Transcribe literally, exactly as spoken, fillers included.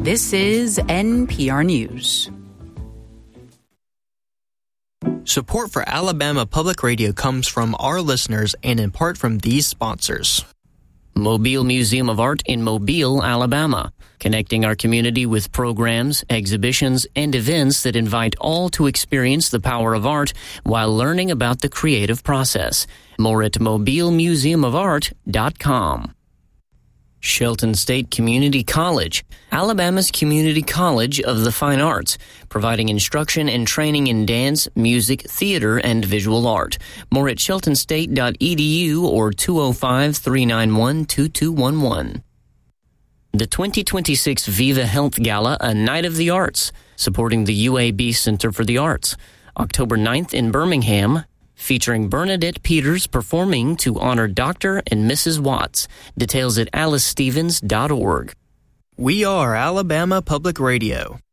This is N P R News. Support for Alabama Public Radio comes from our listeners and in part from these sponsors. Mobile Museum of Art in Mobile, Alabama, connecting our community with programs, exhibitions, and events that invite all to experience the power of art while learning about the creative process. More at mobile museum of art dot com. Shelton State Community College, Alabama's community college of the fine arts, providing instruction and training in dance, music, theater, and visual art. More at shelton state dot e d u or two oh five, three nine one, two two one one. The twenty twenty-six Viva Health Gala, a Night of the Arts, supporting the U A B Center for the Arts. October ninth in Birmingham, featuring Bernadette Peters performing to honor Doctor and Missus Watts. Details at alice stevens dot org. We are Alabama Public Radio.